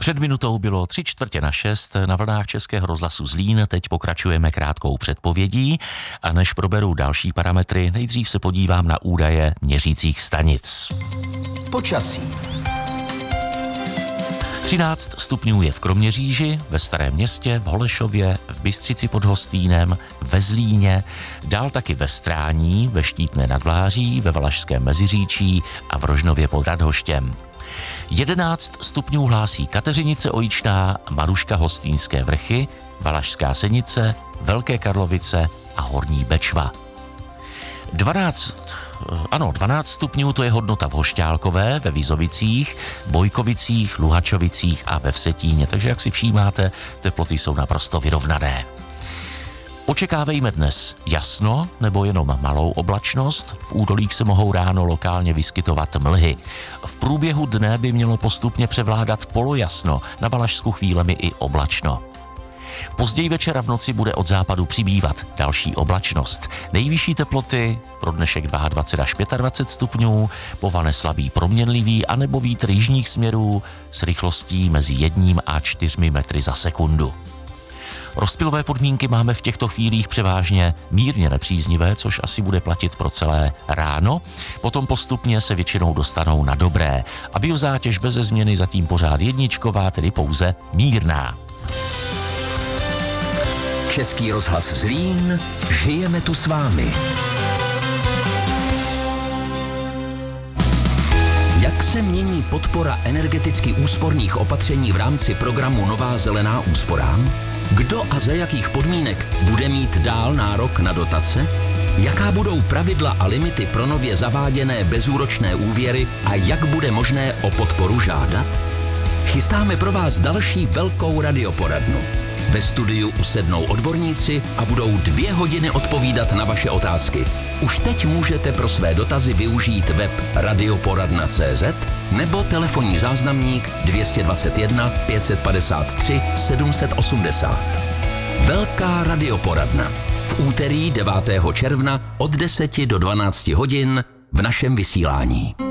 Před minutou bylo 5:45 na vlnách Českého rozhlasu Zlín. Teď pokračujeme krátkou předpovědí a než proberu další parametry, nejdřív se podívám na údaje měřících stanic. Počasí. 13 stupňů je v Kroměříži, ve Starém Městě, v Holešově, v Bystřici pod Hostýnem, ve Zlíně, dál taky ve Strání, ve Štítné nad Vláří, ve Valašském Meziříčí a v Rožnově pod Radhoštěm. 11 stupňů hlásí Kateřinice Ojičná, Maruška Hostýnské Vrchy, Valašská Senice, Velké Karlovice a Horní Bečva. 12 stupňů to je hodnota v Hošťálkové, ve Vizovicích, Bojkovicích, Luhačovicích a ve Vsetíně, takže jak si všímáte, teploty jsou naprosto vyrovnané. Očekávejme dnes jasno nebo jenom malou oblačnost, v údolích se mohou ráno lokálně vyskytovat mlhy. V průběhu dne by mělo postupně převládat polojasno, na Valašsku chvílemi i oblačno. Později večera v noci bude od západu přibývat další oblačnost. Nejvyšší teploty pro dnešek 22 až 25 stupňů, povane slabý proměnlivý anebo vítr jižních směrů s rychlostí mezi 1 a 4 metry za sekundu. Rozptylové podmínky máme v těchto chvílích převážně mírně nepříznivé, což asi bude platit pro celé ráno. Potom postupně se většinou dostanou na dobré. A biozátěž beze změny zatím pořád jedničková, tedy pouze mírná. Český rozhlas Zlín, žijeme tu s vámi. Jak se mění podpora energeticky úsporných opatření v rámci programu Nová zelená úsporám? Kdo a za jakých podmínek bude mít dál nárok na dotace? Jaká budou pravidla a limity pro nově zaváděné bezúročné úvěry a jak bude možné o podporu žádat? Chystáme pro vás další velkou radioporadnu. Ve studiu usednou odborníci a budou 2 hodiny odpovídat na vaše otázky. Už teď můžete pro své dotazy využít web radioporadna.cz nebo telefonní záznamník 221 553 780. Velká radioporadna. V úterý 9. června od 10 do 12 hodin v našem vysílání.